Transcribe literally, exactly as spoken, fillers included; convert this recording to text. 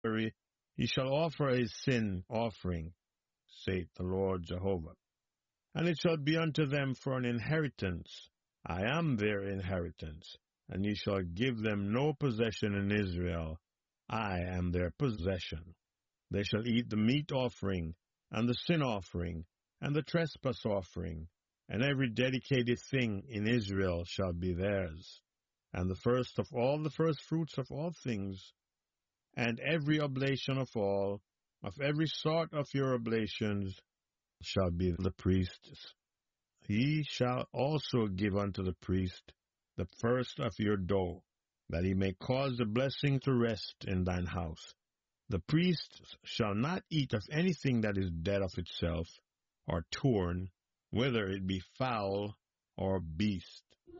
he shall offer a sin offering, saith the Lord Jehovah. And it shall be unto them for an inheritance. I am their inheritance, and ye shall give them no possession in Israel. I am their possession. They shall eat the meat offering, and the sin offering, and the trespass offering, and every dedicated thing in Israel shall be theirs. And the first of all the firstfruits of all things, and every oblation of all, of every sort of your oblations, shall be the priest's. He shall also give unto the priest the first of your dough, that he may cause the blessing to rest in thine house. The priest shall not eat of anything that is dead of itself, or torn, whether it be fowl or beast.